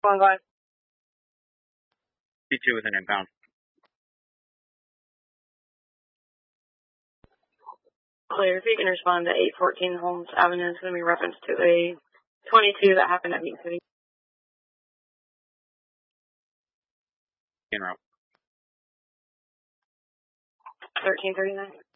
One guy. C2 with an inbound. Clear. If you can respond to 814 Holmes Avenue, it's going to be reference to a 22 that happened at Meat City. En route. 1339.